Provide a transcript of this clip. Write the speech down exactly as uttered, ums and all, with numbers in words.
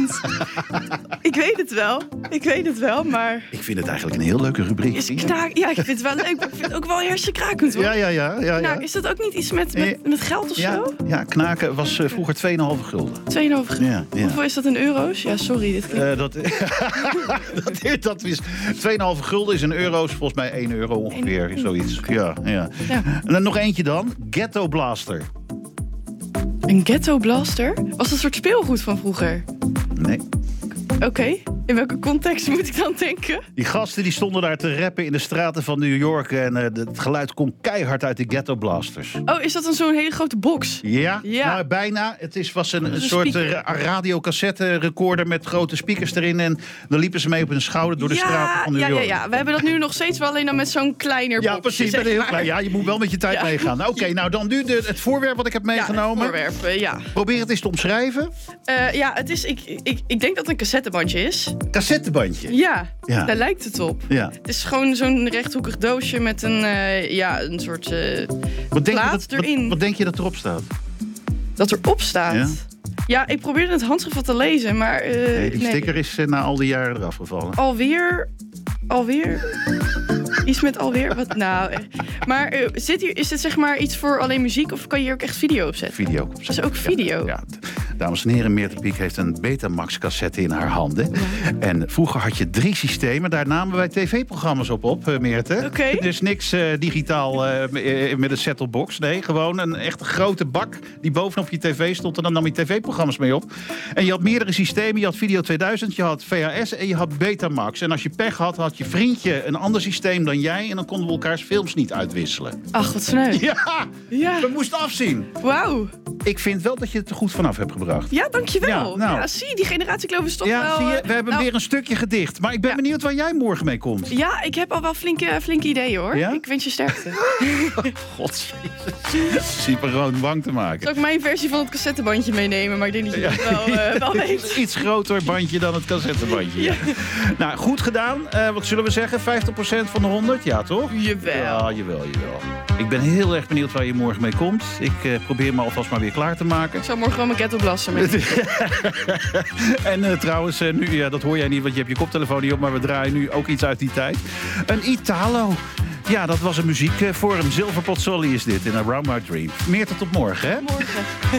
punt. Ik weet het wel. Ik weet het wel, maar... Ik vind het eigenlijk een heel leuke rubriek. Is knaak... Ja, ik vind het wel leuk, maar ik vind het ook wel hersenkrakend, hoor. Ja, ja, ja. ja, ja. Nou, is dat ook niet iets met, met, met geld of ja, zo? Ja, knaken was uh, vroeger twee komma vijf gulden. twee komma vijf gulden? Ja, ja. Hoeveel is dat in euro's? Ja, sorry, dit klinkt... Uh, dat, dat, dat is twee komma vijf gulden is in euro's volgens mij één euro ongeveer. Zoiets. Ja, ja. Ja. En dan nog eentje dan. Ghetto Blaster. Een Ghetto Blaster? Was dat een soort speelgoed van vroeger? Nee. Oké. Okay. In welke context moet ik dan denken? Die gasten die stonden daar te rappen in de straten van New York... en uh, het geluid komt keihard uit de Ghetto Blasters. Oh, is dat dan zo'n hele grote box? Ja, ja. Nou, bijna. Het is, was een, een, een soort ra- radiocassette-recorder met grote speakers erin... en dan liepen ze mee op hun schouder door de ja, straten van New ja, York. Ja, ja, we hebben dat nu nog steeds wel alleen dan met zo'n kleiner Ja, boxje, precies. Heel klein. Ja, je moet wel met je tijd ja. meegaan. Oké, okay, nou dan nu de, het voorwerp wat ik heb meegenomen. Ja, het voorwerp, ja. Probeer het eens te omschrijven. Uh, ja, het is, ik, ik, ik denk dat het een cassettebandje is. Cassettebandje? Ja, ja. Daar lijkt het op. Ja. Het is gewoon zo'n rechthoekig doosje met een, uh, ja, een soort uh, wat denk plaat je dat, erin. Wat, wat denk je dat erop staat? Dat erop staat? Ja, ja ik probeerde het handschrift wat te lezen, maar... Uh, nee, die nee. sticker is uh, na al die jaren eraf gevallen. Alweer... Alweer... Iets met alweer? Wat nou? Maar uh, zit hier, is dit zeg maar iets voor alleen muziek of kan je hier ook echt video op zetten? Video op zetten. Dat is ook video? Ja, ja. Dames en heren, Meerte Piek heeft een Betamax cassette in haar handen. Ja. En vroeger had je drie systemen. Daar namen wij tv-programma's op op, uh, Meerte. Oké. Okay. Dus niks uh, digitaal uh, met een set-top-box. Nee, gewoon een echt grote bak die bovenop je tv stond. En dan nam je tv-programma's mee op. En je had meerdere systemen. Je had Video tweeduizend, je had V H S en je had Betamax. En als je pech had, had je vriendje een ander systeem dan jij. En dan konden we elkaars films niet uitwisselen. Ach, wat sneu. Ja, ja. We moesten afzien. Wauw. Ik vind wel dat je het er goed vanaf hebt gebracht. Ja, dankjewel. Ja, nou. ja, zie, die generatiekloof is toch ja, wel... Zie je, we hebben nou, weer een stukje gedicht. Maar ik ben ja. benieuwd waar jij morgen mee komt. Ja, ik heb al wel flinke, flinke ideeën, hoor. Ja? Ik wens je sterkte. God, zie me gewoon bang te maken. Zal ik mijn versie van het cassettebandje meenemen? Maar ik denk dat je ja. dat wel, uh, wel weet. Iets groter bandje dan het cassettebandje. Ja. Nou, goed gedaan. Uh, wat zullen we zeggen? vijftig procent van de honderd? Ja, toch? Jawel. Ja, jawel, jawel. Ik ben heel erg benieuwd waar je morgen mee komt. Ik uh, probeer me alvast maar weer klaar te maken. Ik zal morgen wel mijn Ghetto Blaster mee. En uh, trouwens, uh, nu, ja, dat hoor jij niet, want je hebt je koptelefoon niet op. Maar we draaien nu ook iets uit die tijd. Een Italo. Ja, dat was een muziekvorm. Silver Pozzoli is dit in Around My Dream. Meer tot op morgen, hè? Morgen.